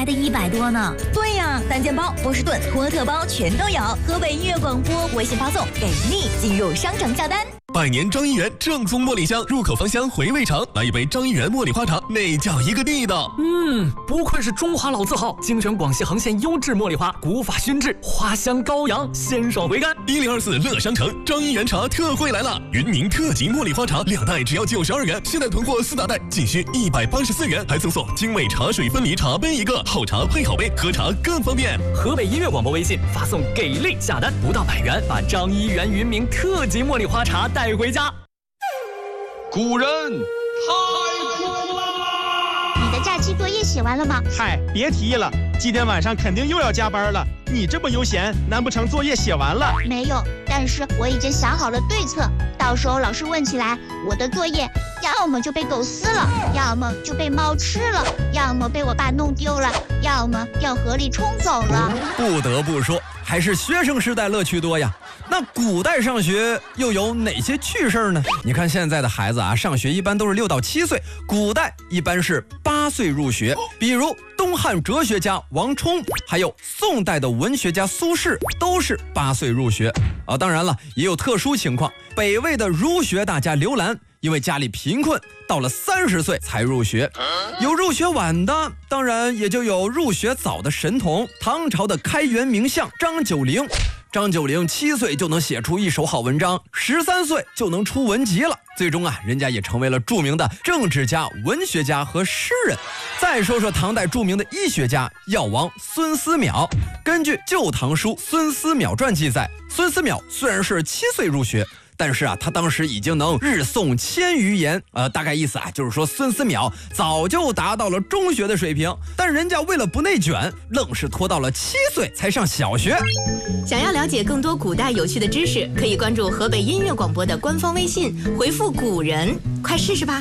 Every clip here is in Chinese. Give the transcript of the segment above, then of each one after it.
的100多呢。对呀，单肩包、波士顿、托特包全都有。河北音乐广播微信发送给力进入商城下单。 百年张一元正宗茉莉香，入口芳香，回味长。来一杯张一元茉莉花茶，那叫一个地道。 不愧是中华老字号，精选广西恒县优质茉莉花，古法熏制，花香高扬，鲜爽回甘。 1024乐商城张一元茶特惠来了，云宁特级茉莉花茶2袋只要92元，现在囤货4大袋仅需184元，还赠送精美茶水分离茶杯1个，好茶配好杯，喝茶更方便。 河北音乐广播微信发送给力下单，不到100元，把张一元云明特级茉莉花茶带回家。 古人太苦了。 你的假期作业写完了吗？ 嗨，别提了，今天晚上肯定又要加班了。你这么悠闲，难不成作业写完了？ 没有，但是我已经想好了对策。到时候老师问起来，我的作业要么就被狗撕了，要么就被猫吃了，要么被我爸弄丢了，要么掉河里冲走了。 不得不说，还是学生时代乐趣多呀。那古代上学又有哪些趣事呢？你看现在的孩子啊，上学一般都是6到7岁，古代一般是8岁入学。比如东汉哲学家王充，还有宋代的文学家苏轼，都是8岁入学。当然了，也有特殊情况，北魏的儒学大家刘兰，因为家里贫困，到了30岁才入学。有入学晚的，当然也就有入学早的神童，唐朝的开元名相张九龄。张九龄7岁就能写出一首好文章，13岁就能出文集了。最终啊，人家也成为了著名的政治家、文学家和诗人。再说说唐代著名的医学家药王孙思邈，根据《旧唐书·孙思邈传》记载，孙思邈虽然是7岁入学，但是啊，他当时已经能日诵1000余言，大概意思啊，就是说孙思邈早就达到了中学的水平，但人家为了不内卷，愣是拖到了7岁才上小学。 想要了解更多古代有趣的知识，可以关注河北音乐广播的官方微信，回复古人，快试试吧。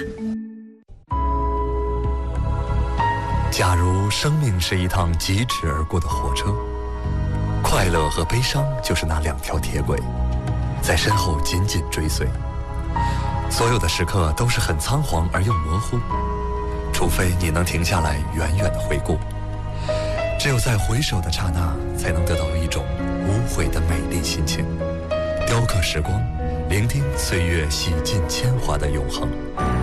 假如生命是一趟疾驰而过的火车，快乐和悲伤就是那2条铁轨，在身后紧紧追随。所有的时刻都是很仓皇而又模糊，除非你能停下来远远地回顾。只有在回首的刹那，才能得到一种无悔的美丽心情，雕刻时光，聆听岁月洗尽铅华的永恒。